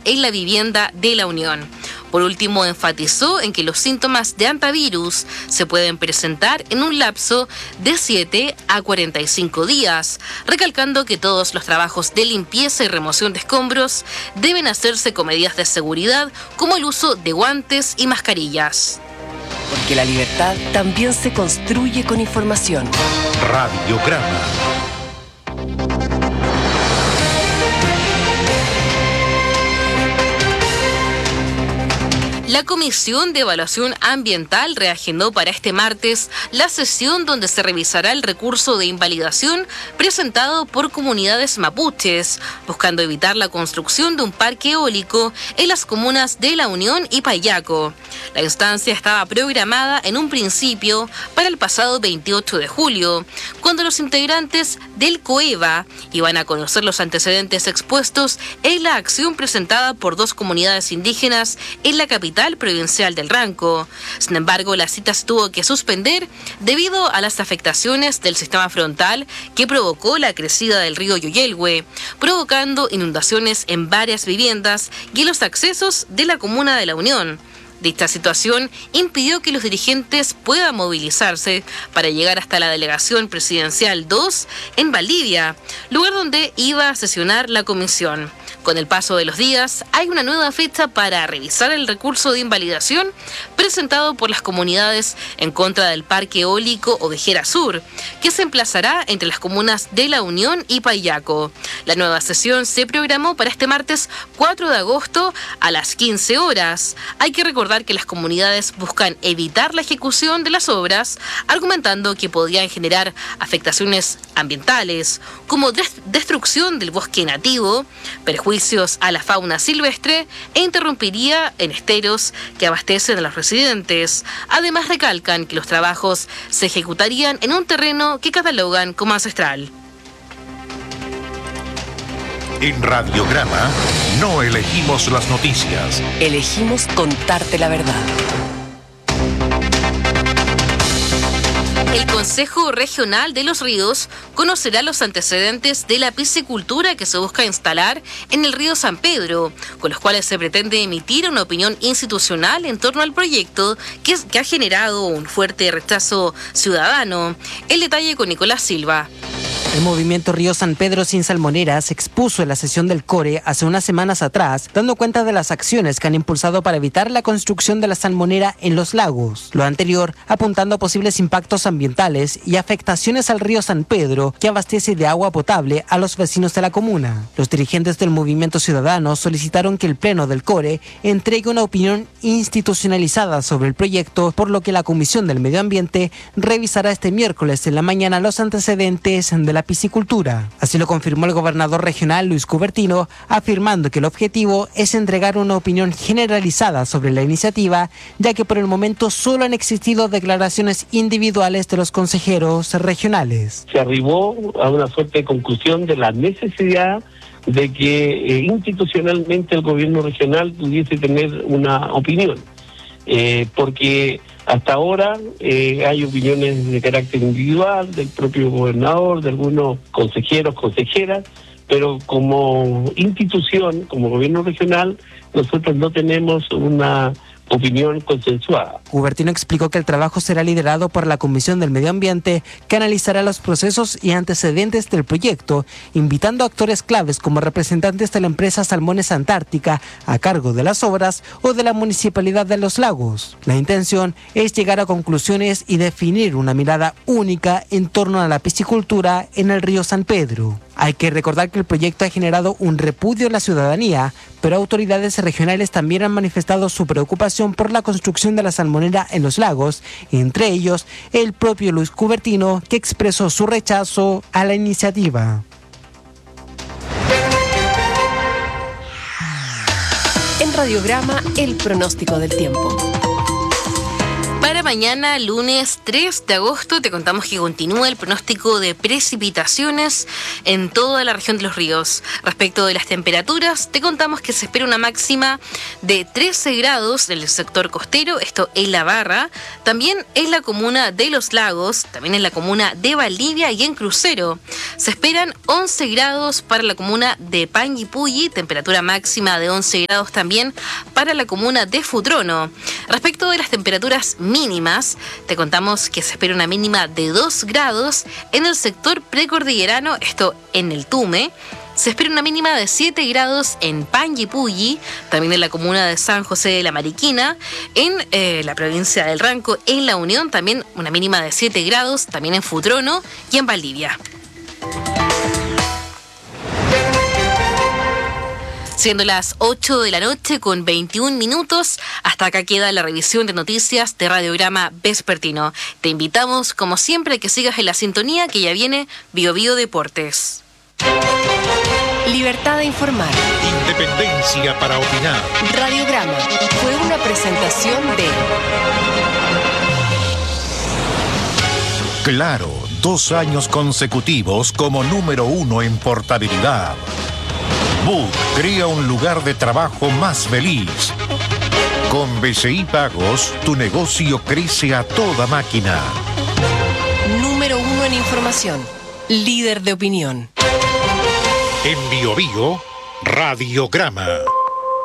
en la vivienda de la Unión. Por último, enfatizó en que los síntomas de hantavirus se pueden presentar en un lapso de 7 a 45 días, recalcando que todos los trabajos de limpieza y remoción de escombros deben hacerse con medidas de seguridad como el uso de guantes y mascarillas. Porque la libertad también se construye con información. Radiograma. La Comisión de Evaluación Ambiental reagendó para este martes la sesión donde se revisará el recurso de invalidación presentado por comunidades mapuches, buscando evitar la construcción de un parque eólico en las comunas de La Unión y Payaco. La instancia estaba programada en un principio para el pasado 28 de julio, cuando los integrantes del COEVA iban a conocer los antecedentes expuestos en la acción presentada por 2 comunidades indígenas en la capital provincial del Ranco. Sin embargo, la cita se tuvo que suspender debido a las afectaciones del sistema frontal que provocó la crecida del río Yoyelhue, provocando inundaciones en varias viviendas y en los accesos de la comuna de La Unión. Dicha situación impidió que los dirigentes puedan movilizarse para llegar hasta la delegación presidencial 2 en Valdivia, lugar donde iba a sesionar la comisión. Con el paso de los días, hay una nueva fecha para revisar el recurso de invalidación presentado por las comunidades en contra del Parque Eólico Ovejera Sur, que se emplazará entre las comunas de La Unión y Payaco. La nueva sesión se programó para este martes 4 de agosto a las 15 horas. Hay que recordar que las comunidades buscan evitar la ejecución de las obras, argumentando que podrían generar afectaciones ambientales, como destrucción del bosque nativo, perjuicios a la fauna silvestre e interrumpiría en esteros que abastecen a los residentes. Además, recalcan que los trabajos se ejecutarían en un terreno que catalogan como ancestral. En Radiograma no elegimos las noticias. Elegimos contarte la verdad. El Consejo Regional de Los Ríos conocerá los antecedentes de la piscicultura que se busca instalar en el río San Pedro, con los cuales se pretende emitir una opinión institucional en torno al proyecto que ha generado un fuerte rechazo ciudadano. El detalle con Nicolás Silva. El movimiento Río San Pedro sin salmoneras expuso en la sesión del CORE hace unas semanas atrás, dando cuenta de las acciones que han impulsado para evitar la construcción de la salmonera en los lagos. Lo anterior apuntando a posibles impactos ambientales y afectaciones al río San Pedro, que abastece de agua potable a los vecinos de la comuna. Los dirigentes del movimiento ciudadano solicitaron que el Pleno del CORE entregue una opinión institucionalizada sobre el proyecto, por lo que la Comisión del Medio Ambiente revisará este miércoles en la mañana los antecedentes de la piscicultura. Así lo confirmó el gobernador regional Luis Cubertino, afirmando que el objetivo es entregar una opinión generalizada sobre la iniciativa, ya que por el momento solo han existido declaraciones individuales de los consejeros regionales. Se arribó a una suerte de conclusión de la necesidad de que institucionalmente el gobierno regional pudiese tener una opinión, porque hasta ahora hay opiniones de carácter individual del propio gobernador, de algunos consejeros, consejeras, pero como institución, como gobierno regional, nosotros no tenemos una opinión consensuada. Cubertino explicó que el trabajo será liderado por la Comisión del Medio Ambiente, que analizará los procesos y antecedentes del proyecto, invitando a actores claves como representantes de la empresa Salmones Antártica a cargo de las obras o de la Municipalidad de Los Lagos. La intención es llegar a conclusiones y definir una mirada única en torno a la piscicultura en el río San Pedro. Hay que recordar que el proyecto ha generado un repudio en la ciudadanía, pero autoridades regionales también han manifestado su preocupación por la construcción de la salmonera en los lagos, entre ellos el propio Luis Cubertino, que expresó su rechazo a la iniciativa. En Radiograma, el pronóstico del tiempo. Para mañana, lunes 3 de agosto, te contamos que continúa el pronóstico de precipitaciones en toda la región de Los Ríos. Respecto de las temperaturas, te contamos que se espera una máxima de 13 grados en el sector costero, esto en La Barra, también en la comuna de Los Lagos, también en la comuna de Valdivia y en Crucero. Se esperan 11 grados para la comuna de Panguipulli, temperatura máxima de 11 grados también para la comuna de Futrono. Respecto de las temperaturas mínimas, te contamos que se espera una mínima de 2 grados en el sector precordillerano, esto en el Tume. Se espera una mínima de 7 grados en Panguipulli, también en la comuna de San José de la Mariquina, en la provincia del Ranco, en La Unión, también una mínima de 7 grados, también en Futrono y en Valdivia. Siendo las 8 de la noche con 21 minutos, hasta acá queda la revisión de noticias de Radiograma Vespertino. Te invitamos, como siempre, a que sigas en la sintonía que ya viene Bio Bio Deportes. Libertad de informar. Independencia para opinar. Radiograma fue una presentación de Claro, 2 años consecutivos como número 1 en portabilidad. Book crea un lugar de trabajo más feliz. Con BCI Pagos, tu negocio crece a toda máquina. Número 1 en información. Líder de opinión. En Bio Bio, Radiograma.